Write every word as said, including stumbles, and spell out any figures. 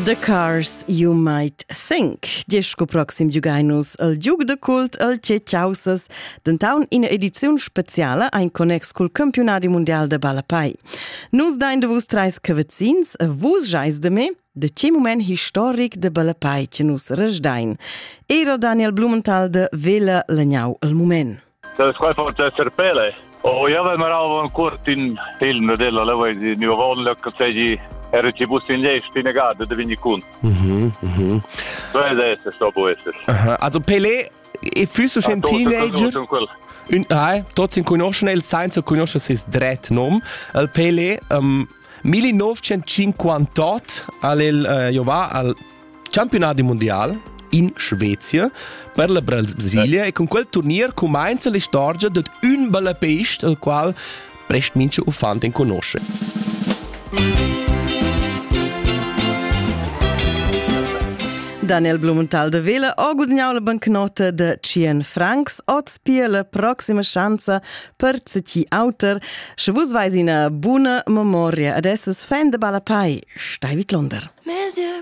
The Cars You Might Think. Diesco proxim giugainus al giug de cult al Che Ciausas, d'entaun in ediziun speciala ein connex col campionati mundial de Balapai. Nus dain de vus trais cavazzins a vus jais de me de ce moment historic de Balapai ce nus resdain. Ero Daniel Blumenthal de Vela Lagnau al moment. Das quai forse esser pele. O io avevo marato un corto in film della leva di New Orleans che sei era ci bus in lesti negato de vini kun. Mhm, mhm. So è adesso sto può essere. Aha, also Pelé e füsso schon teenager. Un ai, tots in conoscono il science conosce ses dret nom. Il Pelé um, millenovecentocinquantotto al uh, io va al campionato mondiale in Svezia per la Brasilia e con quel turnier comincia la storia di un balapeist al qual prest mince ufanten conosce. Daniel Blumenthal de Vela ha guadagnato la bancnota de cien francs, oz pia la prossima chance per zeci autor. Se vus vais in a buona memoria, adesso fan de Balapai, stai vit Londra.